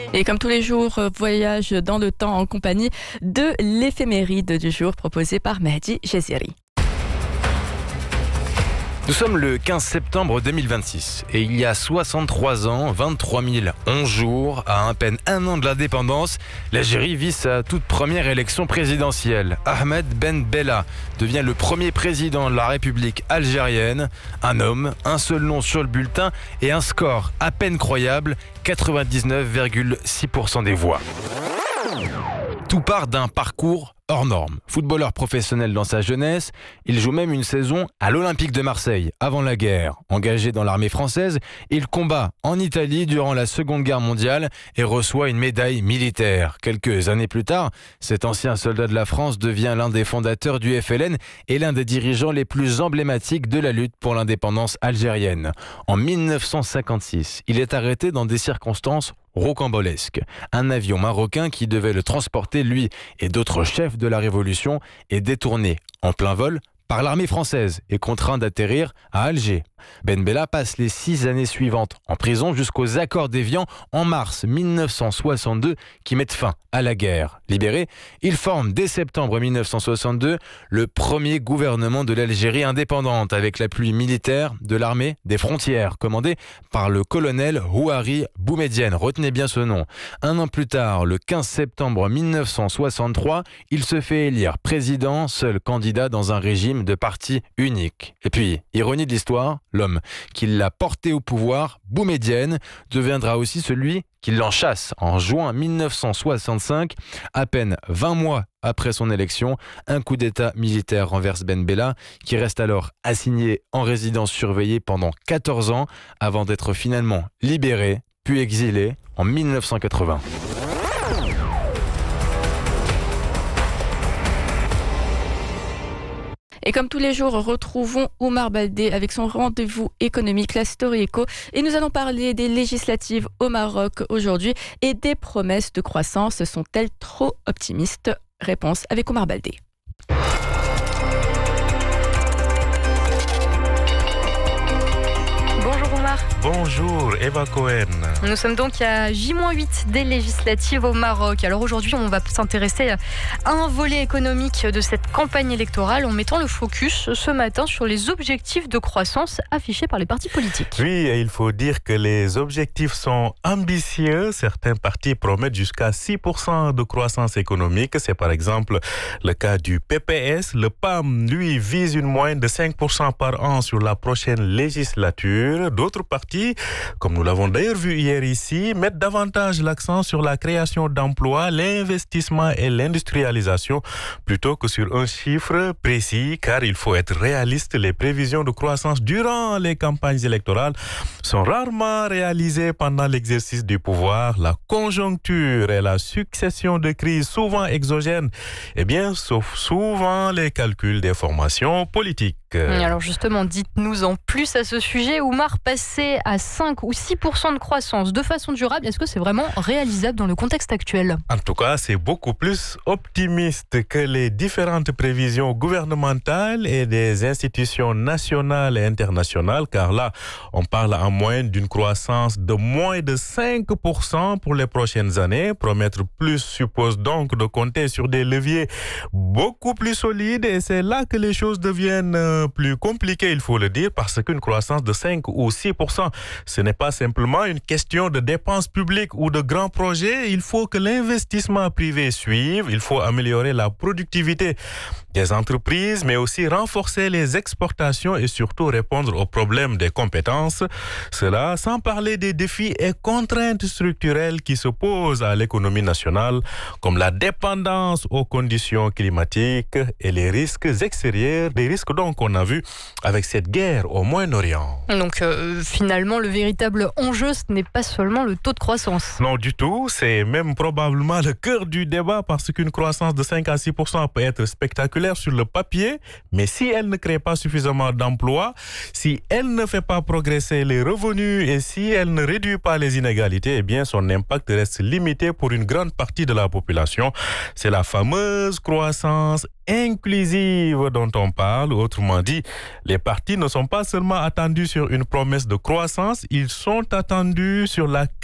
Et comme tous les jours, voyage dans le temps en compagnie de l'éphéméride du jour proposée par Mehdi Jeziri. Nous sommes le 15 septembre 2026 et il y a 63 ans, 23 011 jours, à peine un an de l'indépendance, l'Algérie vit sa toute première élection présidentielle. Ahmed Ben Bella devient le premier président de la République algérienne. Un homme, un seul nom sur le bulletin et un score à peine croyable, 99,6% des voix. Tout part d'un parcours hors norme. Footballeur professionnel dans sa jeunesse, il joue même une saison à l'Olympique de Marseille, avant la guerre. Engagé dans l'armée française, il combat en Italie durant la Seconde Guerre mondiale et reçoit une médaille militaire. Quelques années plus tard, cet ancien soldat de la France devient l'un des fondateurs du FLN et l'un des dirigeants les plus emblématiques de la lutte pour l'indépendance algérienne. En 1956, il est arrêté dans des circonstances rocambolesque. Un avion marocain qui devait le transporter, lui et d'autres chefs de la Révolution, est détourné en plein vol par l'armée française et contraint d'atterrir à Alger. Ben Bella passe les 6 années suivantes en prison jusqu'aux accords d'Évian en mars 1962 qui mettent fin à la guerre. Libéré, il forme dès septembre 1962 le premier gouvernement de l'Algérie indépendante avec l'appui militaire de l'armée des frontières commandé par le colonel Houari Boumedienne. Retenez bien ce nom. Un an plus tard, le 15 septembre 1963, il se fait élire président, seul candidat dans un régime de parti unique. Et puis, ironie de l'histoire, l'homme qui l'a porté au pouvoir, Boumedienne, deviendra aussi celui qui l'enchasse en juin 1965. À peine 20 mois après son élection, un coup d'État militaire renverse Ben Bella, qui reste alors assigné en résidence surveillée pendant 14 ans avant d'être finalement libéré, puis exilé en 1980. Et comme tous les jours, retrouvons Oumar Baldé avec son rendez-vous économique, la Story Eco. Et nous allons parler des législatives au Maroc aujourd'hui et des promesses de croissance. Sont-elles trop optimistes? Réponse avec Oumar Baldé. Bonjour Oumar. Bonjour Eva Cohen. Nous sommes donc à J-8 des législatives au Maroc. Alors aujourd'hui, on va s'intéresser à un volet économique de cette campagne électorale en mettant le focus ce matin sur les objectifs de croissance affichés par les partis politiques. Oui, et il faut dire que les objectifs sont ambitieux. Certains partis promettent jusqu'à 6% de croissance économique. C'est par exemple le cas du PPS. Le PAM, lui, vise une moyenne de 5% par an sur la prochaine législature. D'autres partis, comme nous l'avons d'ailleurs vu hier ici, mettent davantage l'accent sur la création d'emplois, l'investissement et l'industrialisation plutôt que sur un chiffre précis, car il faut être réaliste. Les prévisions de croissance durant les campagnes électorales sont rarement réalisées pendant l'exercice du pouvoir. La conjoncture et la succession de crises souvent exogènes, sauf souvent les calculs des formations politiques. Alors justement, dites-nous en plus à ce sujet. Oumar, passer à 5 ou 6% de croissance de façon durable, est-ce que c'est vraiment réalisable dans le contexte actuel? En tout cas, c'est beaucoup plus optimiste que les différentes prévisions gouvernementales et des institutions nationales et internationales, car là, on parle en moyenne d'une croissance de moins de 5% pour les prochaines années. Promettre plus suppose donc de compter sur des leviers beaucoup plus solides et c'est là que les choses deviennent plus compliquées, il faut le dire, parce qu'une croissance de 5 ou 6%, ce n'est pas simplement une question de dépenses publiques ou de grands projets. Il faut que l'investissement privé suive, il faut améliorer la productivité des entreprises, mais aussi renforcer les exportations et surtout répondre aux problèmes des compétences. Cela sans parler des défis et contraintes structurelles qui se posent à l'économie nationale, comme la dépendance aux conditions climatiques et les risques extérieurs, des risques donc qu'on a vus avec cette guerre au Moyen-Orient. Donc finalement, le véritable enjeu, ce n'est pas seulement le taux de croissance. Non du tout, c'est même probablement le cœur du débat, parce qu'une croissance de 5 à 6% peut être spectaculaire sur le papier, mais si elle ne crée pas suffisamment d'emplois, si elle ne fait pas progresser les revenus et si elle ne réduit pas les inégalités, son impact reste limité pour une grande partie de la population. C'est la fameuse croissance inclusive dont on parle. Autrement dit, les partis ne sont pas seulement attendus sur une promesse de croissance, ils sont attendus sur la